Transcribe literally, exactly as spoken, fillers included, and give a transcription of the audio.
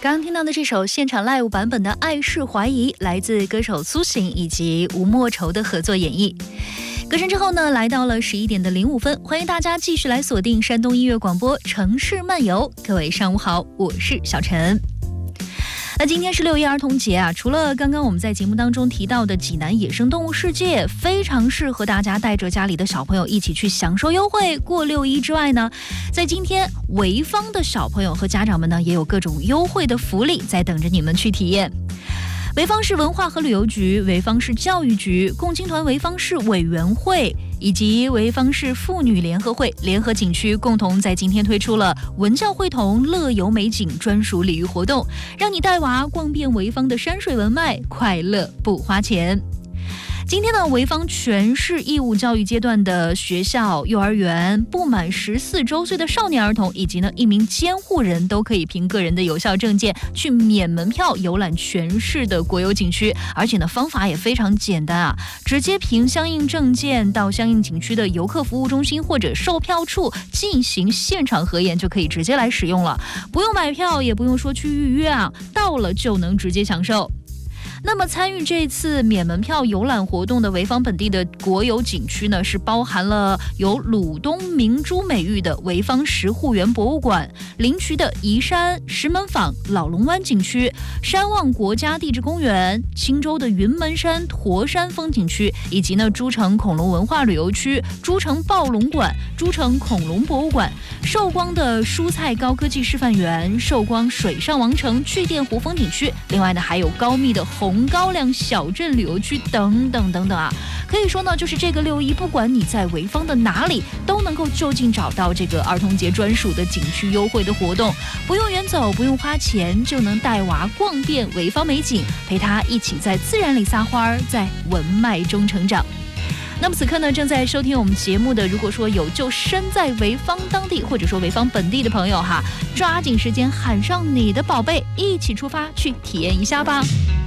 刚刚听到的这首现场 live 版本的《爱是怀疑》，来自歌手苏醒以及吴莫愁的合作演绎。歌声之后呢，来到了十一点的零五分，欢迎大家继续来锁定山东音乐广播城市漫游。各位上午好，我是小陈。那今天是六一儿童节啊，除了刚刚我们在节目当中提到的济南野生动物世界，非常适合大家带着家里的小朋友一起去享受优惠过六一之外呢，在今天潍坊的小朋友和家长们呢，也有各种优惠的福利在等着你们去体验。潍坊市文化和旅游局、潍坊市教育局、共青团潍坊市委员会以及潍坊市妇女联合会联合景区共同在今天推出了文教会同乐游美景专属礼遇活动，让你带娃逛遍潍坊的山水文脉，快乐不花钱。今天呢，潍坊全市义务教育阶段的学校、幼儿园不满十四周岁的少年儿童以及呢一名监护人都可以凭个人的有效证件去免门票游览全市的国有景区，而且呢方法也非常简单啊，直接凭相应证件到相应景区的游客服务中心或者售票处进行现场核验，就可以直接来使用了，不用买票，也不用说去预约啊，到了就能直接享受。那么参与这次免门票游览活动的潍坊本地的国有景区呢，是包含了有鲁东明珠美誉的潍坊石护园博物馆、临朐的宜山石门坊老龙湾景区、山望国家地质公园、青州的云门山驼山风景区，以及呢诸城恐龙文化旅游区、诸城暴龙馆、诸城恐龙博物馆、寿光的蔬菜高科技示范园、寿光水上王城趣店湖风景区，另外呢还有高密的红红高粱小镇旅游区等等等等啊，可以说呢，就是这个六一，不管你在潍坊的哪里，都能够就近找到这个儿童节专属的景区优惠的活动，不用远走，不用花钱，就能带娃逛遍潍坊美景，陪他一起在自然里撒欢儿，在文脉中成长。那么此刻呢，正在收听我们节目的，如果说有就身在潍坊当地或者说潍坊本地的朋友哈，抓紧时间喊上你的宝贝，一起出发去体验一下吧。